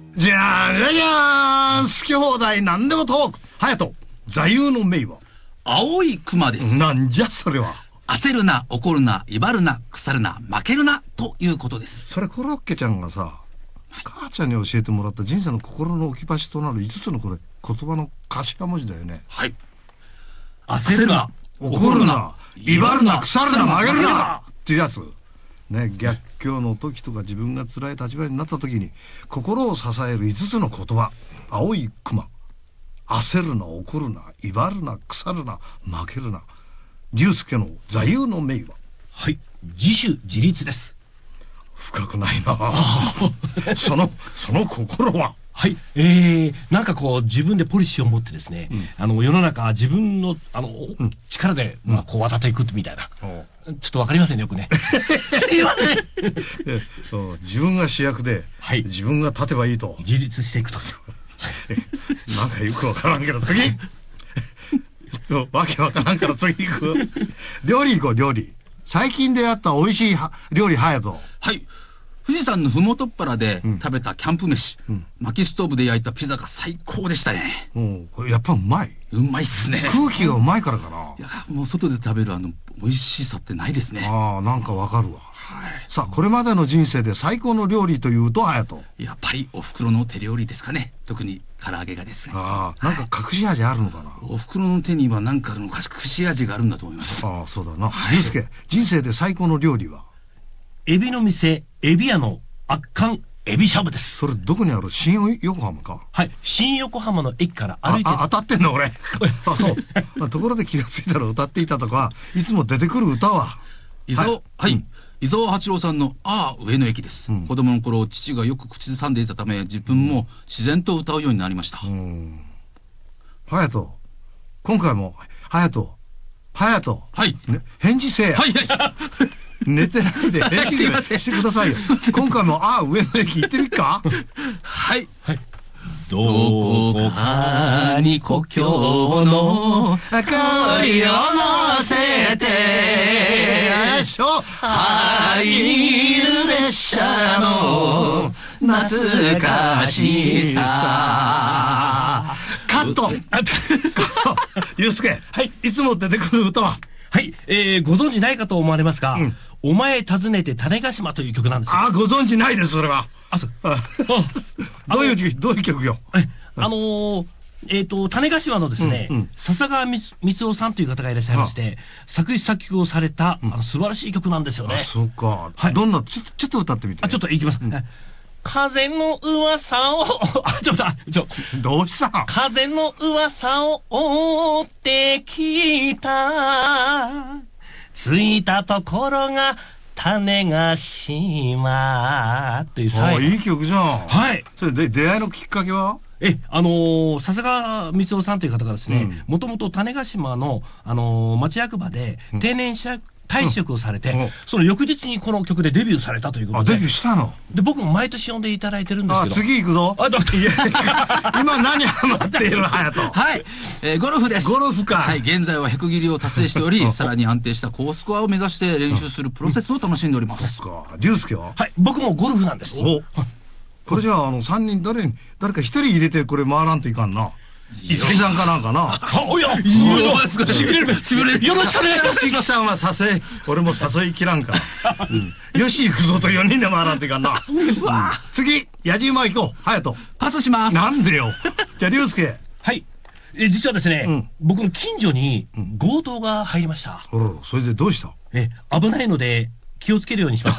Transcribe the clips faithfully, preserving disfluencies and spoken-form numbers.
じゃあじゃじゃーん、好き放題何でもトーク。隼人、座右の銘は青い熊です。 なんじゃそれは。 焦るな、怒るな、威張るな、腐るな、負けるなということです。 それコロッケちゃんがさ、母ちゃんに教えてもらった人生の心の置き場所となるいつつのこれ言葉の頭文字だよね。 はい。 焦るな、 怒るな、威張るな、腐るな、曲げるなっていうやつね。逆境の時とか自分が辛い立場になった時に心を支えるいつつの言葉。青い熊、焦るな、怒るな、威張るな、腐るな、負けるな。龍介の座右の銘は。 はい、自主自立です。 深くないなそのその心は。 はい、えー、なんかこう自分でポリシーを持ってですね、うん、あの世の中自分のあの、うん、力で、まあ、こう渡っていくみたいな、うん、ちょっとわかりませんねよくねすいませんそう、自分が主役で、はい、自分が立てばいいと自立していくとなんかよくわからんけど次わけわからんから次行く料理行こう。料理、最近出会った美味しい料理。隼人。 はい、富士山のふもとっぱらで食べたキャンプ飯、うん、薪ストーブで焼いたピザが最高でしたね。 うん、やっぱうまい。 うまいっすね。 空気がうまいからかな。 いや、もう外で食べるあの美味しさってないですね。 ああ、なんかわかるわ。 はい、 さあ、これまでの人生で最高の料理というと隼人。 やっぱりお袋の手料理ですかね。特に唐揚げがですね。 ああ、なんか隠し味あるのかな。 お袋の手には何かの隠し味があるんだと思います。 ああ、そうだな。龍介、人生で最高の料理は。 エビの店、エビ屋の圧巻エビしゃぶです。 それどこにある？新横浜か。 はい、新横浜の駅から歩いて。 ああ、当たってんの俺あ、そうまあ、ところで気がついたら歌っていたとか、いつも出てくる歌は伊沢、はい、はい、うん、伊沢八郎さんのああ上野駅です、うん、子供の頃父がよく口ずさんでいたため自分も自然と歌うようになりました。うん、 隼人、今回も隼人隼人、 はい、 ね、返事せえや。 はいはい寝てないで返事してくださいよ今回もああ上野駅行ってみっかはい、はい、 どこかに故郷の恋を乗せてよいしょ、 灰にいる列車の懐かしさ。 カットゆうすけ、はい、いつも出てくる歌は。 はい、えー、ご存知ないかと思われますが、うん、お前訪ねて種子島という曲なんですよ。 ああ、ご存知ないです。それはあ、そうどういうどういう曲よ。 あのー、えっ、ー、と種子島のですね、うんうん、笹川光夫さんという方がいらっしゃいまして、作詞作曲をされた、うん、あの素晴らしい曲なんですよね。 あ、そうか、はい、どんなちょっとちょっと歌ってみて。 あ、ちょっといきます、うん、風の噂をあ、ちょっとちょどうした？ 風の噂を追ってきた、着いたところが種子島という最後。あ、いい曲じゃん。 はい。 それで出会いのきっかけは？ え、あのー、笹川光夫さんという方がですね、もともと種子島の、あのー、町役場で定年者、うん退職をされて、うん、その翌日にこの曲でデビューされたということで。 あ、デビューしたの？ で、僕も毎年呼んでいただいてるんですけど。 あ、次行くぞ。 あ、だって今何ハマっている隼人？ はい、えー、ゴルフです。 ゴルフか。 はい、現在はひゃく切りを達成しておりさらに安定した高スコアを目指して練習するプロセスを楽しんでおります。 そっか。龍介は？ はい、僕もゴルフなんです。お、 これじゃあ、あのさんにん誰に誰かひとり入れてこれ回らんといかんな。一木さんかなんかな。 あ、おや、 しびれる、しびれる。 よろしくお願いします。 一木さんは誘い、俺も誘い切らんから。うん、よし行くぞとよにんで回らんといかんな。うん、次、やじ馬行こう。隼人。 パスします。 なんでよ。じゃあ龍介。 はい。え、実はですね、うん、僕の近所に強盗が入りました。 うん、それでどうした？ え、危ないので気をつけるようにしました。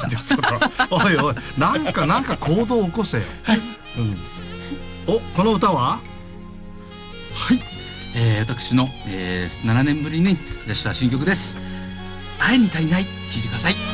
おいおい、なんかなんか行動を起こせよ。 はい。 うん、お、この歌は？ はい、えー、私の、えー、ななねんぶりに出した新曲です。愛に足りない、聴いてください。